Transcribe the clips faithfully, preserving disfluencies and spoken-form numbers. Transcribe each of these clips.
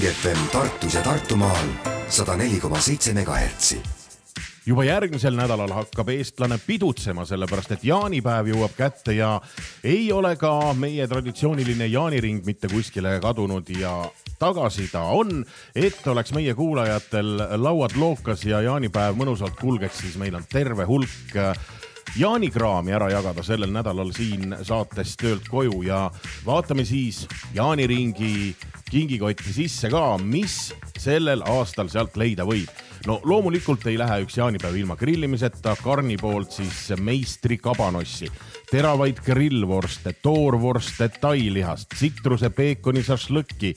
F M Tartus ja Tartumaal sada neli koma seitse megahertsi. Juba järgmisel nädalal hakkab eestlane pidutsema, sellepärast et jaanipäev jõuab kätte ja ei ole ka meie traditsiooniline jaaniring mitte kuskile kadunud ja tagasi ta on, et oleks meie kuulajatel lauad lookas ja jaanipäev mõnusalt kulgeks, siis meil on terve hulk jaanikraami ära jagada sellel nädalal siin saates töölt koju ja vaatame siis jaaniringi kingikotti sisse ka, mis sellel aastal sealt leida võib. No loomulikult ei lähe üks jaanipäev ilma grillimiseta, Karni poolt siis meistri kabanossi, teravaid grillvorste, toorvorste, tailihast, tsitruse peekoni šašlõkki,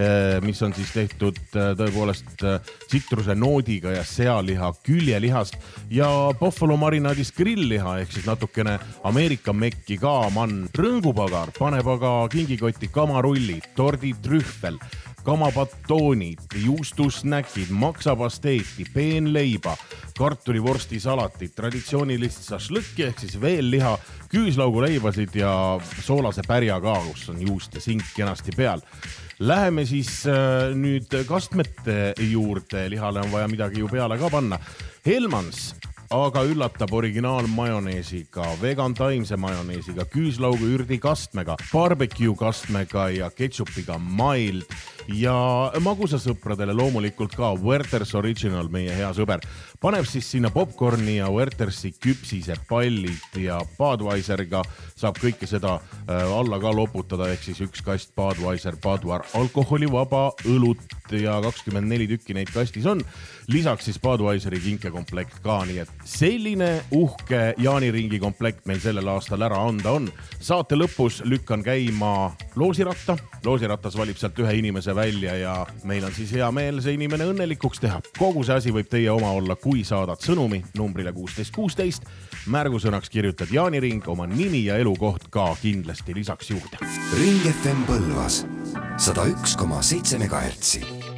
mis on siis tehtud tõepoolest tsitruse noodiga ja sealiha küljelihast ja buffalo marinaadis grillliha ehk siis natukene Ameerika mekki ka mann. Rõngupagar paneb aga kingikotti kamarullid, tordid, trühvel, kamapatoonid, juustusnäkid, maksapasteeti, peenleiba, kartulivorsti salatit, traditsioonilist šašlõkki ehk siis veel liha, küüslauguleibasid ja soolase pärja ka, kus on juust ja sink kenasti peal. Läheme siis äh, nüüd kastmete juurde, lihale on vaja midagi ju peale ka panna. Helmans aga üllatab originaal majoneesiga, vegan taimse majoneesiga, küüslaugu ürdi kastmega, barbecue kastmega ja ketšupiga mild ja magusasõpradele loomulikult ka Werther's Original, meie hea sõber. Paneb siis sinna popcorni ja Werthersi küpsise pallid ja Budweiseriga saab kõike seda alla ka loputada, ehk siis üks kast Budweiser, Budvar, alkoholivaba õlut ja kakskümmend neli tükki neid kastis on. Lisaks siis Budweiseri kinkekomplekt ka, nii et selline uhke jaaniringi komplekt meil sellel aastal ära anda on. Saate lõpus lükkan käima loosiratta. Loosiratas valib sealt ühe inimese välja ja meil on siis hea meel see inimene õnnelikuks teha. Kogu see asi võib teie oma olla, kui saadad sõnumi numbrile kuusteist kuusteist. Märgusõnaks kirjutad jaaniring, oma nimi ja elukoht ka kindlasti lisaks juurde. Ring F M Põlvas sada üks koma seitse megahertsi.